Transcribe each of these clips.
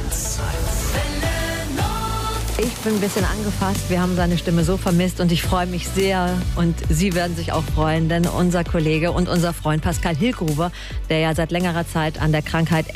1. Ich bin ein bisschen angefasst. Wir haben seine Stimme so vermisst und ich freue mich sehr und Sie werden sich auch freuen, denn unser Kollege und unser Freund Pascal Hilgruber, der ja seit längerer Zeit an der Krankheit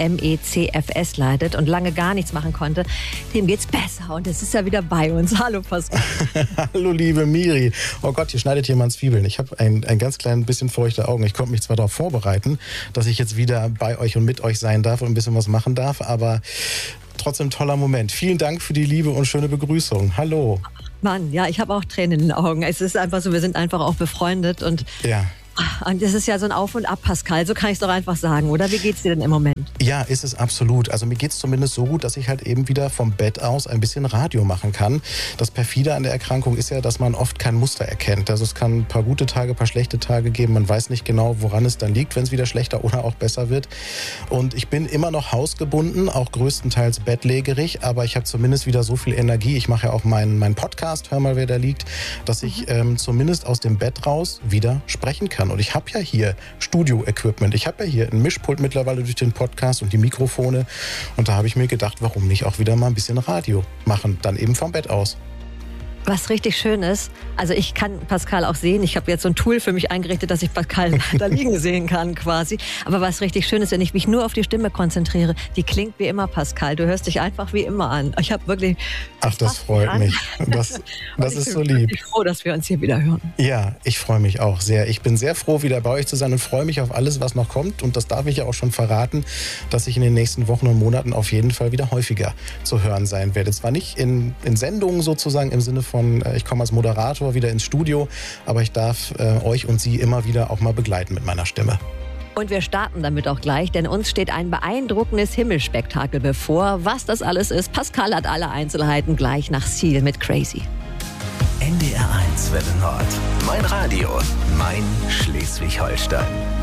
MECFS leidet und lange gar nichts machen konnte, dem geht's besser und es ist ja wieder bei uns. Hallo Pascal. Hallo liebe Miri. Oh Gott, hier schneidet jemand Zwiebeln. Ich habe ein ganz klein bisschen feuchte Augen. Ich konnte mich zwar darauf vorbereiten, dass ich jetzt wieder bei euch und mit euch sein darf und ein bisschen was machen darf, aber trotzdem toller Moment. Vielen Dank für die liebe und schöne Begrüßung. Hallo. Mann, ja, ich habe auch Tränen in den Augen. Es ist einfach so, wir sind einfach auch befreundet und ja. Und das ist ja so ein Auf und Ab, Pascal. So kann ich es doch einfach sagen, oder? Wie geht's dir denn im Moment? Ja, ist es absolut. Also mir geht's zumindest so gut, dass ich halt eben wieder vom Bett aus ein bisschen Radio machen kann. Das Perfide an der Erkrankung ist ja, dass man oft kein Muster erkennt. Also es kann ein paar gute Tage, ein paar schlechte Tage geben. Man weiß nicht genau, woran es dann liegt, wenn es wieder schlechter oder auch besser wird. Und ich bin immer noch hausgebunden, auch größtenteils bettlägerig. Aber ich habe zumindest wieder so viel Energie. Ich mache ja auch meinen Podcast, hör mal, wer da liegt, dass ich zumindest aus dem Bett raus wieder sprechen kann. Und ich habe ja hier Studio-Equipment. Ich habe ja hier ein Mischpult mittlerweile durch den Podcast und die Mikrofone. Und da habe ich mir gedacht, warum nicht auch wieder mal ein bisschen Radio machen, dann eben vom Bett aus. Was richtig schön ist, also ich kann Pascal auch sehen. Ich habe jetzt so ein Tool für mich eingerichtet, dass ich Pascal da liegen sehen kann quasi. Aber was richtig schön ist, wenn ich mich nur auf die Stimme konzentriere, die klingt wie immer, Pascal. Du hörst dich einfach wie immer an. Ich habe wirklich... Ach, das freut mich. Das ist so lieb. Ich bin froh, dass wir uns hier wieder hören. Ja, ich freue mich auch sehr. Ich bin sehr froh, wieder bei euch zu sein und freue mich auf alles, was noch kommt. Und das darf ich ja auch schon verraten, dass ich in den nächsten Wochen und Monaten auf jeden Fall wieder häufiger zu hören sein werde. Zwar nicht in Sendungen sozusagen im Sinne von, ich komme als Moderator wieder ins Studio, aber ich darf euch und Sie immer wieder auch mal begleiten mit meiner Stimme. Und wir starten damit auch gleich, denn uns steht ein beeindruckendes Himmelsspektakel bevor. Was das alles ist, Pascal hat alle Einzelheiten gleich nach Seal mit Crazy. NDR 1 Welle Nord. Mein Radio, mein Schleswig-Holstein.